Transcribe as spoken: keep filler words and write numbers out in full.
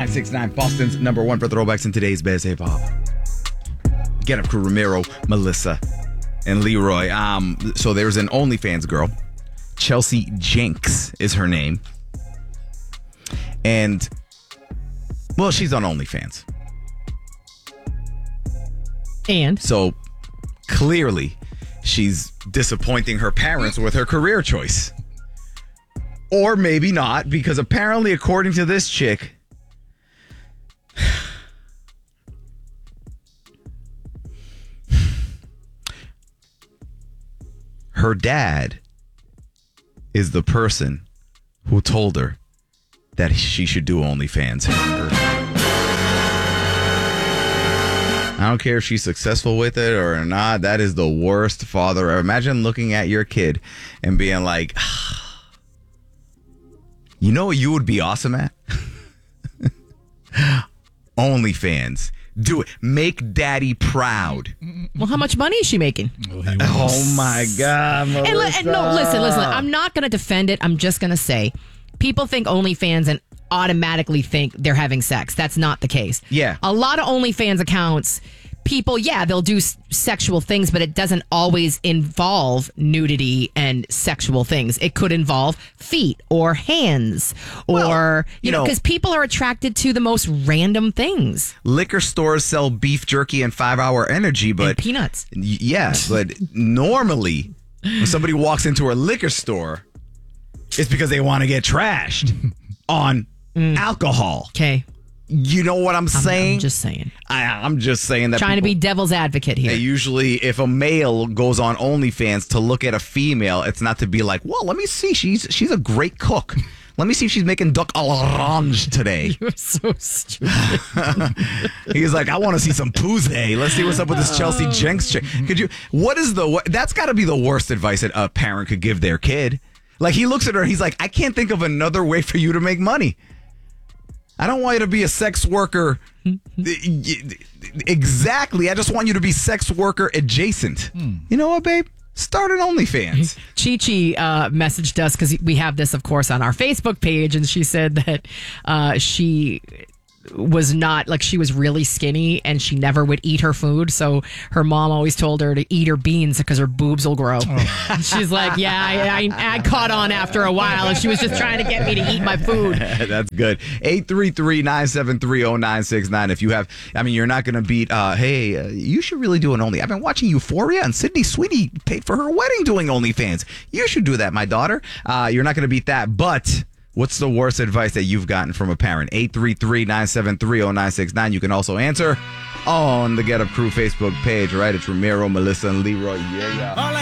nine six nine, Boston's number one for throwbacks in today's best hip hop. Get Up Crew, Ramiro, Melissa, and Leroy. Um, so there's an OnlyFans girl. Chelsea Jenks is her name. And, well, she's on OnlyFans. And? So, clearly, she's disappointing her parents with her career choice. Or maybe not, because apparently, according to this chick, her dad is the person who told her that she should do OnlyFans. I don't care if she's successful with it or not. That is the worst father ever. Imagine looking at your kid and being like, you know what you would be awesome at? OnlyFans. Do it. Make daddy proud. Well, how much money is she making? Oh, oh my God, Melissa. And, li- and no, listen, listen. I'm not going to defend it. I'm just going to say people think OnlyFans and automatically think they're having sex. That's not the case. Yeah. A lot of OnlyFans accounts, people, yeah, they'll do s- sexual things, but it doesn't always involve nudity and sexual things. It could involve feet or hands or, Well, you, you know, know- because people are attracted to the most random things. Liquor stores sell beef jerky and five-hour energy, but And peanuts. Y- Yeah, but normally when somebody walks into a liquor store, it's because they want to get trashed on alcohol. Okay. You know what I'm I'm, saying? I'm just saying. I, I'm just saying that Trying to people- be devil's advocate here. Hey, usually, if a male goes on OnlyFans to look at a female, it's not to be like, well, let me see. She's she's a great cook. Let me see if she's making duck à l'orange today. You're so stupid. He's like, I want to see some pouze. Let's see what's up with this Chelsea Jenks chick. Could you? What is the? What, that's got to be the worst advice that a parent could give their kid. Like, he looks at her, he's like, I can't think of another way for you to make money. I don't want you to be a sex worker. Exactly. I just want you to be sex worker adjacent. Hmm. You know what, babe? Start an OnlyFans. Chi Chi uh, messaged us because we have this, of course, on our Facebook page, and she said that uh, she was not, like, she was really skinny and she never would eat her food, so her mom always told her to eat her beans because her boobs will grow. Oh. She's like, yeah, I, I, I caught on after a while, and she was just trying to get me to eat my food. That's good. eight three three, nine seven three, oh nine six nine. If you have, I mean, you're not going to beat, uh, hey, uh, you should really do an Only. I've been watching Euphoria, and Sydney Sweeney paid for her wedding doing OnlyFans. You should do that, my daughter. Uh, you're not going to beat that, but what's the worst advice that you've gotten from a parent? eight three three, nine seven three, oh nine six nine. You can also answer on the Get Up Crew Facebook page, right? It's Ramiro, Melissa, and Leroy. Yeah, yeah.